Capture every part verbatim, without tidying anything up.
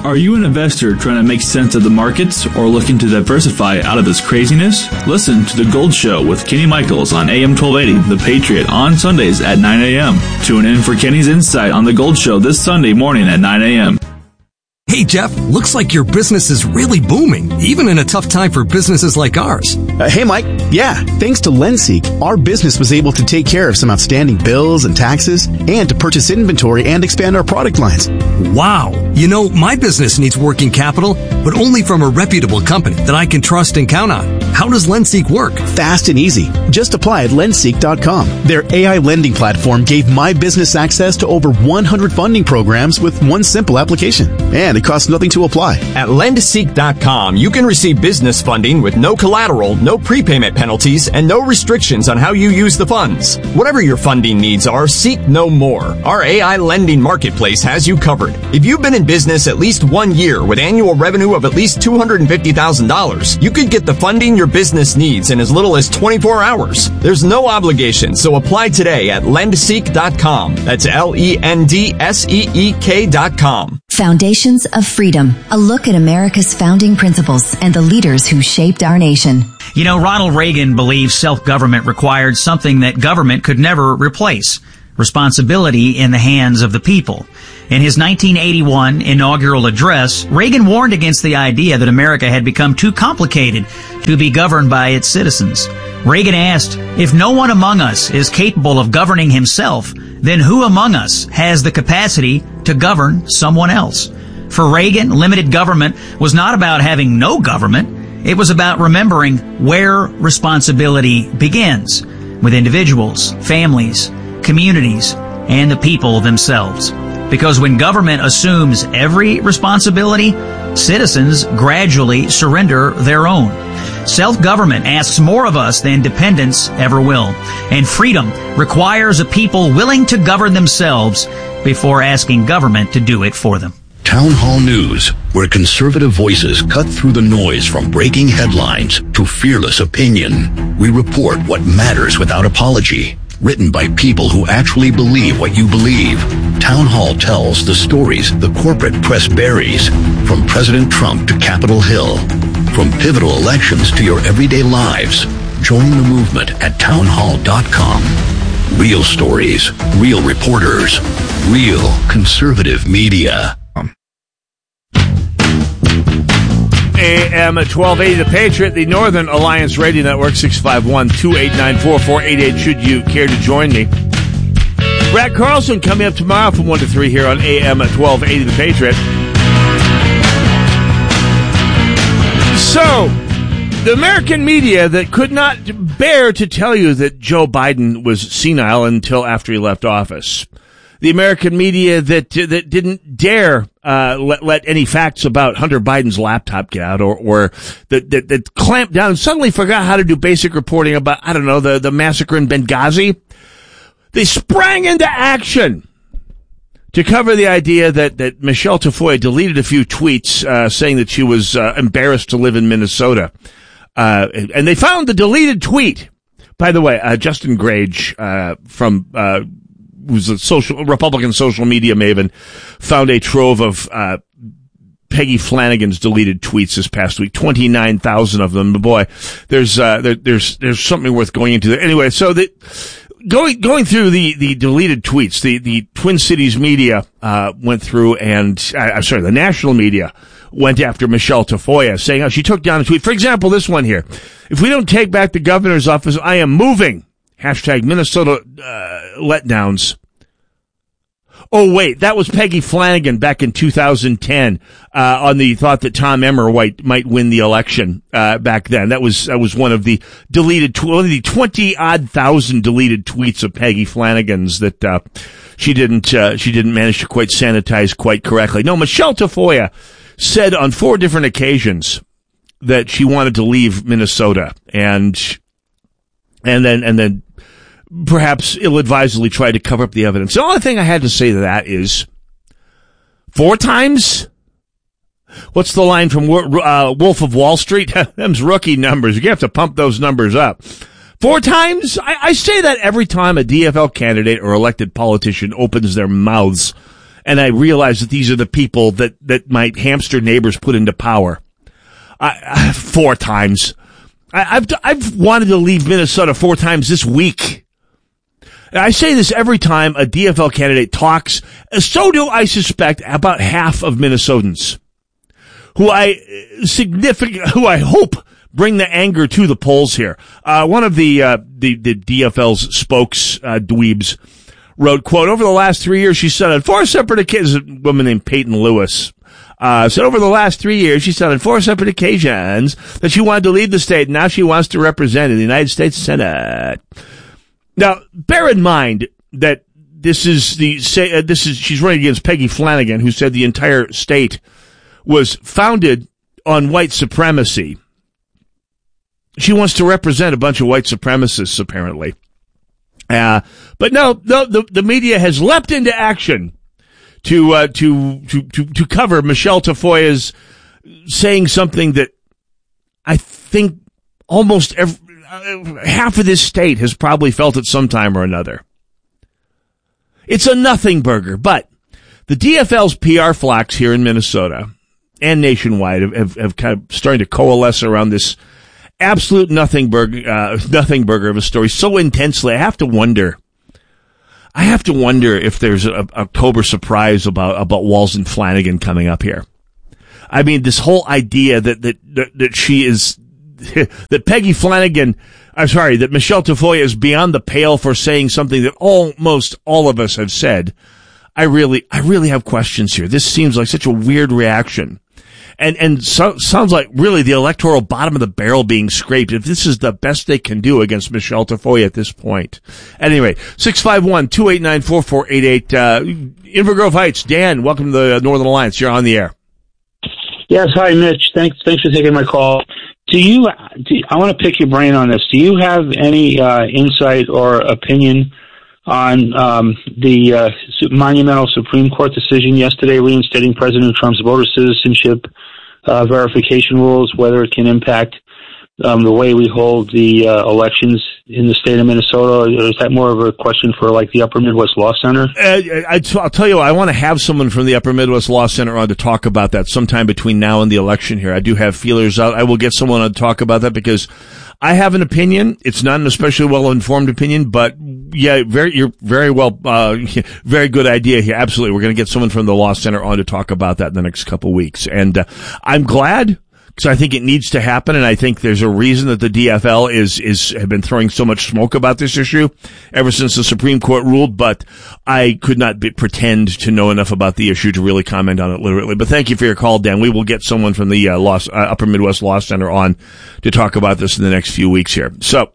Are you an investor trying to make sense of the markets or looking to diversify out of this craziness? Listen to The Gold Show with Kenny Michaels on A M twelve eighty, The Patriot, on Sundays at nine a.m. Tune in for Kenny's insight on The Gold Show this Sunday morning at nine a.m. Hey, Jeff, looks like your business is really booming, even in a tough time for businesses like ours. Uh, hey, Mike. Yeah, thanks to LendSeek, our business was able to take care of some outstanding bills and taxes and to purchase inventory and expand our product lines. Wow. You know, my business needs working capital, but only from a reputable company that I can trust and count on. How does LendSeek work? Fast and easy. Just apply at lendseek dot com. Their A I lending platform gave my business access to over one hundred funding programs with one simple application. And it costs nothing to apply. At lendseek dot com, you can receive business funding with no collateral, no prepayment penalties, and no restrictions on how you use the funds. Whatever your funding needs are, seek no more. Our A I lending marketplace has you covered. If you've been in business at least one year with annual revenue of at least two hundred fifty thousand dollars, you could get the funding your business needs in as little as twenty-four hours. There's no obligation, so apply today at lendseek dot com. That's L E N D S E E K dot com. Foundations of Freedom, a look at America's founding principles and the leaders who shaped our nation. You know, Ronald Reagan believed self-government required something that government could never replace: responsibility in the hands of the people. In his nineteen eighty-one inaugural address, Reagan warned against the idea that America had become too complicated to be governed by its citizens. Reagan asked, if no one among us is capable of governing himself, then who among us has the capacity to govern someone else? For Reagan, limited government was not about having no government. It was about remembering where responsibility begins, with individuals, families, communities, and the people themselves. Because when government assumes every responsibility, citizens gradually surrender their own. Self-government asks more of us than dependence ever will. And freedom requires a people willing to govern themselves before asking government to do it for them. Town Hall News, where conservative voices cut through the noise from breaking headlines to fearless opinion. We report what matters without apology. Written by people who actually believe what you believe. Town Hall tells the stories the corporate press buries, from President Trump to Capitol Hill, from pivotal elections to your everyday lives. Join the movement at town hall dot com. Real stories, real reporters, real conservative media. A M twelve eighty, The Patriot, the Northern Alliance Radio Network, six five one, two eight nine, four four eight eight, should you care to join me. Brad Carlson coming up tomorrow from one to three here on A M twelve eighty, The Patriot. So, the American media that could not bear to tell you that Joe Biden was senile until after he left office. The American media that that didn't dare uh, let, let any facts about Hunter Biden's laptop get out, or, or that, that that clamped down and suddenly forgot how to do basic reporting about, I don't know, the, the massacre in Benghazi. They sprang into action to cover the idea that, that Michelle Tafoya deleted a few tweets uh, saying that she was uh, embarrassed to live in Minnesota. Uh, and they found the deleted tweet. By the way, uh, Justin Grage uh, from... Uh, who's a social Republican social media maven, found a trove of uh Peggy Flanagan's deleted tweets this past week. twenty-nine thousand of them. But boy, there's uh there, there's there's something worth going into there. Anyway, so the going going through the the deleted tweets, the the Twin Cities media uh went through, and uh, I'm sorry, the national media went after Michelle Tafoya, saying how she took down a tweet. For example, this one here: if we don't take back the governor's office, I am moving. Hashtag Minnesota uh, letdowns. Oh, wait, that was Peggy Flanagan back in two thousand ten uh, on the thought that Tom Emmer might, might win the election uh, back then. That was that was one of the deleted, tw- one of the twenty-odd thousand deleted tweets of Peggy Flanagan's that uh, she didn't uh, she didn't manage to quite sanitize quite correctly. No, Michelle Tafoya said on four different occasions that she wanted to leave Minnesota, and and then and then. perhaps ill-advisedly tried to cover up the evidence. The only thing I had to say to that is, four times? What's the line from uh, Wolf of Wall Street? Them's rookie numbers. You have to pump those numbers up. Four times? I, I say that every time a D F L candidate or elected politician opens their mouths and I realize that these are the people that, that my hamster neighbors put into power. I, I, four times. I, I've, I've wanted to leave Minnesota four times this week. And I say this every time a D F L candidate talks. So do I suspect about half of Minnesotans who I significant, who I hope bring the anger to the polls here. Uh, one of the, uh, the, the D F L's spokes, uh, dweebs wrote, quote, over the last three years, she said on four separate occasions, a woman named Peyton Lewis, uh, said over the last three years, she said on four separate occasions that she wanted to lead the state, and now she wants to represent in the United States Senate. Now, bear in mind that this is the, say, uh, this is, she's running against Peggy Flanagan, who said the entire state was founded on white supremacy. She wants to represent a bunch of white supremacists, apparently. Uh, but no, no, the, the media has leapt into action to, uh, to, to, to, to cover Michelle Tafoya's saying something that I think almost every, uh, half of this state has probably felt at some time or another. It's a nothing burger, but the D F L's P R flocks here in Minnesota and nationwide have, have, have kind of started to coalesce around this absolute nothing burger, uh, nothing burger of a story so intensely. I have to wonder, I have to wonder if there's an October surprise about, about Walls and Flanagan coming up here. I mean, this whole idea that, that, that, that she is, that Peggy Flanagan, I'm sorry, that Michelle Tafoya is beyond the pale for saying something that almost all of us have said. I really, I really have questions here. This seems like such a weird reaction. And, and so, sounds like really the electoral bottom of the barrel being scraped, if this is the best they can do against Michelle Tafoya at this point. Anyway, six five one, two eight nine, four four eight eight, uh, Inver Grove Heights. Dan, welcome to the Northern Alliance. You're on the air. Yes. Hi, Mitch. Thanks, thanks for taking my call. Do you, do, I want to pick your brain on this. Do you have any, uh, insight or opinion on, um, the, uh, monumental Supreme Court decision yesterday reinstating President Trump's voter citizenship Uh, verification rules, whether it can impact um, the way we hold the uh, elections in the state of Minnesota? Or is that more of a question for like the Upper Midwest Law Center? Uh, I, I'll tell you what, I want to have someone from the Upper Midwest Law Center on to talk about that sometime between now and the election here. I do have feelers out. I will get someone on to talk about that because I have an opinion. It's not an especially well-informed opinion, but yeah, very, you're very well, uh, very good idea here. Absolutely. We're going to get someone from the Law Center on to talk about that in the next couple weeks. And, uh, I'm glad because I think it needs to happen. And I think there's a reason that the D F L is, is, have been throwing so much smoke about this issue ever since the Supreme Court ruled, but I could not be, pretend to know enough about the issue to really comment on it literally. But thank you for your call, Dan. We will get someone from the, uh, Law, uh, Upper Midwest Law Center on to talk about this in the next few weeks here. So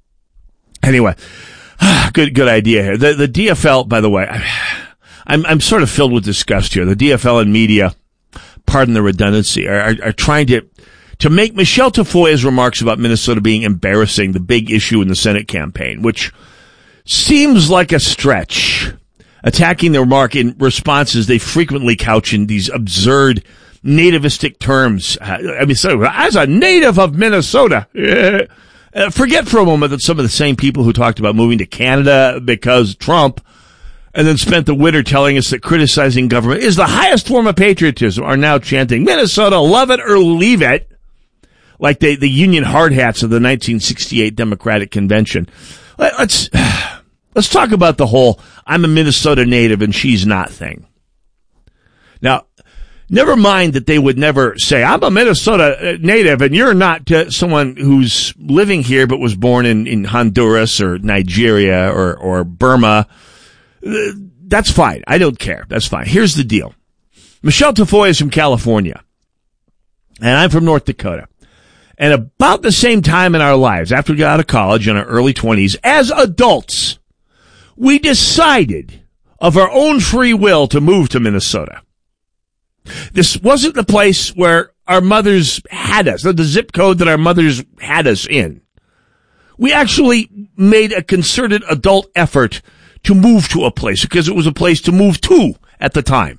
anyway, good, good idea here. The, the D F L, by the way, I'm, I'm sort of filled with disgust here. The D F L and media, pardon the redundancy, are, are, are trying to, to make Michelle Tafoya's remarks about Minnesota being embarrassing the big issue in the Senate campaign, which seems like a stretch. Attacking the remark in responses they frequently couch in these absurd nativistic terms. I mean, so as a native of Minnesota, uh, forget for a moment that some of the same people who talked about moving to Canada because Trump and then spent the winter telling us that criticizing government is the highest form of patriotism are now chanting, Minnesota, love it or leave it, like the, the Union hard hats of the nineteen sixty-eight Democratic Convention. Let's, let's talk about the whole I'm a Minnesota native and she's not thing. Now, never mind that they would never say, I'm a Minnesota native and you're not uh, someone who's living here but was born in, in Honduras or Nigeria or, or Burma. That's fine. I don't care. That's fine. Here's the deal. Michelle Tafoya is from California, and I'm from North Dakota. And about the same time in our lives, after we got out of college in our early twenties, as adults, we decided of our own free will to move to Minnesota. This wasn't the place where our mothers had us, the zip code that our mothers had us in. We actually made a concerted adult effort to move to a place because it was a place to move to at the time.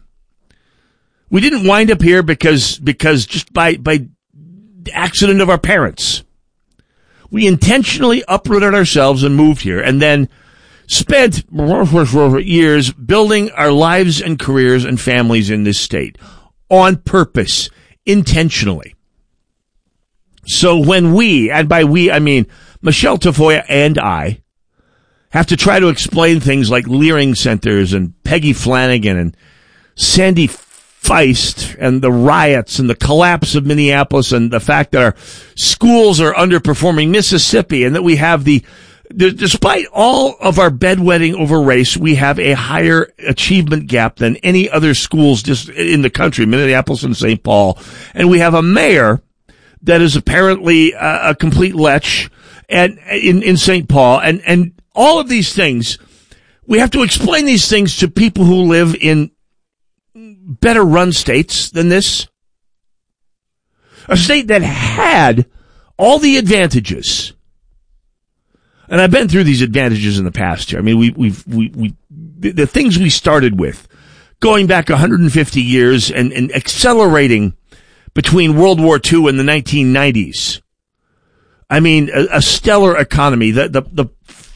We didn't wind up here because, because just by, by accident of our parents. We intentionally uprooted ourselves and moved here. And then spent years building our lives and careers and families in this state on purpose, intentionally. So when we, and by we I mean Michelle Tafoya and I, have to try to explain things like Leering Centers and Peggy Flanagan and Sandy Feist and the riots and the collapse of Minneapolis and the fact that our schools are underperforming Mississippi and that we have the, the despite all of our bedwetting over race, we have a higher achievement gap than any other schools just in the country, Minneapolis and Saint Paul. And we have a mayor that is apparently a, a complete lech and in, in Saint Paul. And, and all of these things, we have to explain these things to people who live in better run states than this. A state that had all the advantages. And I've been through these advantages in the past here. I mean, we, we've, we, we, the, the things we started with, going back one hundred fifty years and, and accelerating between World War Two and the nineteen nineties. I mean, a, a stellar economy. The, the, the,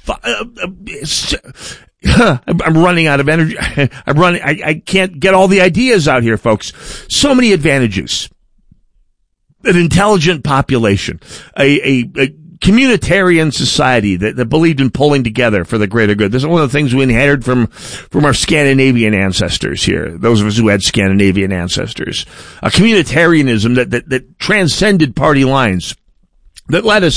uh, I'm running out of energy. I'm running, I, I can't get all the ideas out here, folks. So many advantages. An intelligent population, a, a, a communitarian society that, that believed in pulling together for the greater good. This is one of the things we inherited from, from our Scandinavian ancestors here. Those of us who had Scandinavian ancestors. A communitarianism that, that, that transcended party lines, that let us